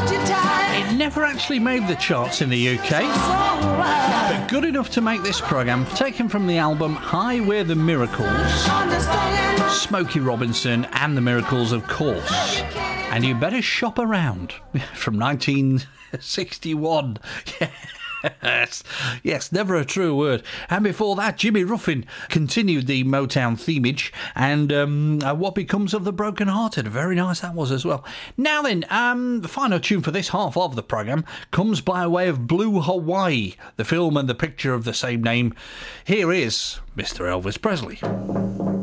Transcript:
It never actually made the charts in the UK, but good enough to make this programme, taken from the album Hi, We're the Miracles, Smokey Robinson and the Miracles, of course. And you better shop around, from 1961. Yes, never a true word. And before that, Jimmy Ruffin continued the Motown themage, and What Becomes of the Broken Hearted. Very nice that was as well. Now then, the final tune for this half of the programme comes by way of Blue Hawaii, the film and the picture of the same name. Here is Mr. Elvis Presley.